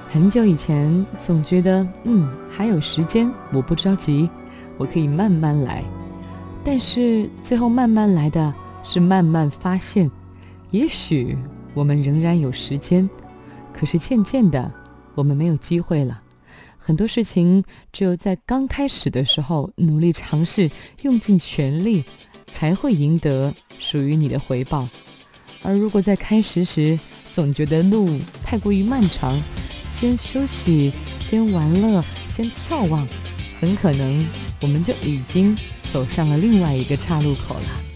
很久以前总觉得还有时间，我不着急，我可以慢慢来。但是最后慢慢来的是慢慢发现，也许我们仍然有时间，可是渐渐的我们没有机会了。很多事情只有在刚开始的时候努力尝试，用尽全力，才会赢得属于你的回报。而如果在开始时总觉得路太过于漫长，先休息，先玩乐，先眺望，很可能我们就已经走上了另外一个岔路口了。